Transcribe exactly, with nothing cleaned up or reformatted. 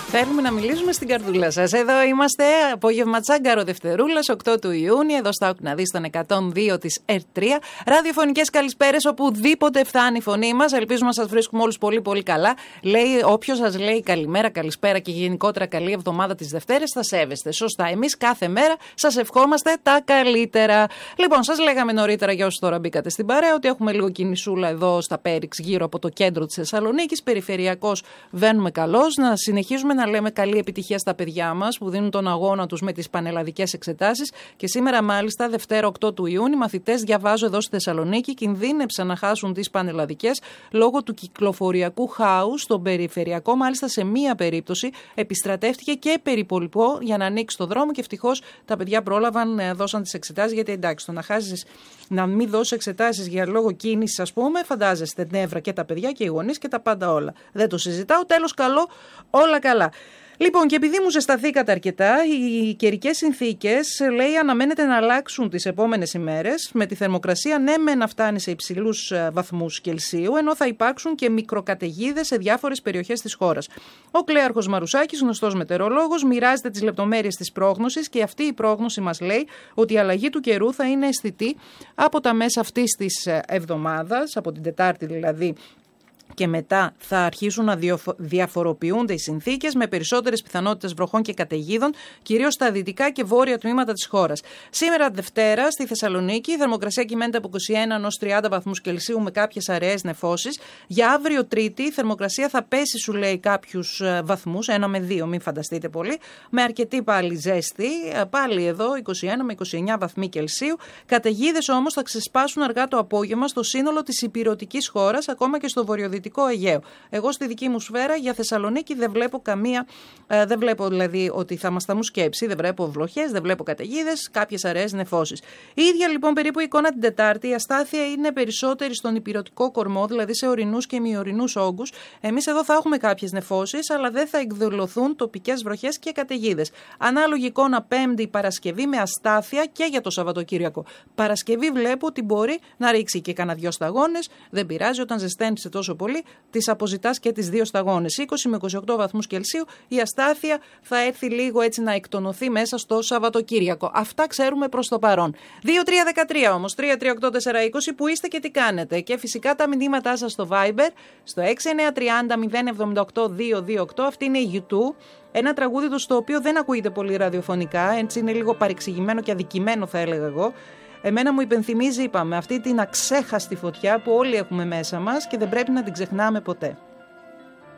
Θέλουμε να μιλήσουμε στην καρδούλα σας. Εδώ είμαστε, απόγευμα Τσάγκαρο Δευτερούλας, οκτώ του Ιούνιου, εδώ στα Οκναδί, στον εκατόν δύο της ερ τρία. Ραδιοφωνικές καλησπέρες, οπουδήποτε φτάνει η φωνή μας. Ελπίζουμε να σας βρίσκουμε όλους πολύ πολύ καλά. Λέει, όποιος σας λέει καλημέρα, καλησπέρα και γενικότερα καλή εβδομάδα τις Δευτέρες, θα σέβεστε. Σωστά. Εμείς κάθε μέρα σας ευχόμαστε τα καλύτερα. Λοιπόν, σας λέγαμε νωρίτερα, για όσους τώρα μπήκατε στην παρέα, ότι έχουμε λίγο κινησούλα εδώ στα Πέριξ, γύρω από το κέντρο της Θεσσαλονίκης. Περιφερειακώς βαίνουμε καλώς. Να συνεχίζουμε να λέμε καλή επιτυχία στα παιδιά μας που δίνουν τον αγώνα τους με τις πανελλαδικές εξετάσεις. Και σήμερα, μάλιστα, Δευτέρα οκτώ του Ιούνιου, μαθητές, διαβάζω εδώ στη Θεσσαλονίκη, κινδύνεψαν να χάσουν τις πανελλαδικές λόγω του κυκλοφοριακού χάους στον περιφερειακό. Μάλιστα, σε μία περίπτωση επιστρατεύτηκε και περιπολικό για να ανοίξει το δρόμο και ευτυχώς τα παιδιά πρόλαβαν, δώσαν τις εξετάσεις. Γιατί εντάξει, το να χάσεις, να μην δώσει εξετάσεις για λόγω κίνησης, ας πούμε, φαντάζεστε νεύρα και τα παιδιά και οι γονείς και τα πάντα όλα. Δεν το συζητάω. Τέλος, καλό, όλα καλά. Λοιπόν, και επειδή μου ζεσταθήκατε αρκετά, οι καιρικές συνθήκες, λέει, αναμένεται να αλλάξουν τις επόμενες ημέρες, με τη θερμοκρασία ναι με να φτάνει σε υψηλούς βαθμούς Κελσίου, ενώ θα υπάρξουν και μικροκαταιγίδες σε διάφορες περιοχές της χώρας. Ο Κλέαρχος Μαρουσάκης, γνωστός μετεωρολόγος, μοιράζεται τις λεπτομέρειες της πρόγνωσης και αυτή η πρόγνωση μας λέει ότι η αλλαγή του καιρού θα είναι αισθητή από τα μέσα αυτής της εβδομάδας, από την Τετάρτη δηλαδή, και μετά θα αρχίσουν να διαφοροποιούνται οι συνθήκες με περισσότερες πιθανότητες βροχών και καταιγίδων, κυρίως στα δυτικά και βόρεια τμήματα της χώρας. Σήμερα Δευτέρα στη Θεσσαλονίκη η θερμοκρασία κυμαίνεται από είκοσι ένα έως τριάντα βαθμούς Κελσίου με κάποιες αραιές νεφώσεις. Για αύριο Τρίτη η θερμοκρασία θα πέσει, σου λέει, κάποιους βαθμούς, ένα με δύο, μην φανταστείτε πολύ, με αρκετή πάλι ζέστη, πάλι εδώ είκοσι ένα με είκοσι εννέα βαθμοί Κελσίου. Καταιγίδες όμως θα ξεσπάσουν αργά το απόγευμα στο σύνολο της ηπειρωτικής χώρας, ακόμα και στο βορειοδυτικό Αιγαίο. Εγώ στη δική μου σφαίρα για Θεσσαλονίκη δεν βλέπω καμία, ε, δεν βλέπω δηλαδή ότι θα μας τα μου σκέψει, δεν βλέπω βλοχές, δεν βλέπω καταιγίδες, κάποιες αραιές νεφώσεις. Η ίδια λοιπόν περίπου εικόνα την Τετάρτη, η αστάθεια είναι περισσότερη στον ηπειρωτικό κορμό, δηλαδή σε ορεινούς και μειωρινούς όγκους. Εμείς εδώ θα έχουμε κάποιες νεφώσεις, αλλά δεν θα εκδηλωθούν τοπικές βροχές και καταιγίδες. Ανάλογη εικόνα Πέμπτη, Παρασκευή με αστάθεια και για το Σαββατοκύριακο. Παρασκευή βλέπω ότι μπορεί να ρίξει και κανένα δυο σταγόνες, δεν πειράζει, όταν ζεσταίνησε τόσο πολύ, τις αποζητάς και τις δύο σταγόνες. είκοσι με είκοσι οκτώ βαθμούς Κελσίου, η αστάθεια θα έρθει λίγο έτσι να εκτονωθεί μέσα στο Σαββατοκύριακο. Αυτά ξέρουμε προς το παρόν. δύο τρία ένα τρία όμως, τρία τρία οκτώ τέσσερα είκοσι, που είστε και τι κάνετε. Και φυσικά τα μηνύματά σας στο Viber, στο έξι εννιά τρία μηδέν μηδέν εβδομήντα οκτώ διακόσια είκοσι οκτώ. Αυτή είναι η YouTube. Ένα τραγούδι του στο οποίο δεν ακούγεται πολύ ραδιοφωνικά, έτσι είναι λίγο παρεξηγημένο και αδικημένο, θα έλεγα εγώ. Εμένα μου υπενθυμίζει, είπαμε, αυτή την αξέχαστη φωτιά που όλοι έχουμε μέσα μας και δεν πρέπει να την ξεχνάμε ποτέ.